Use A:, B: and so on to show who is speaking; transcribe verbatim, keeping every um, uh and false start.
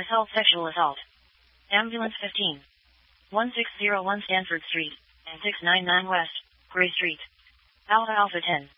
A: Assault Sexual Assault. Ambulance fifteen. one six zero one Stanford Street, and six ninety-nine West, Gray Street. Alpha Alpha ten.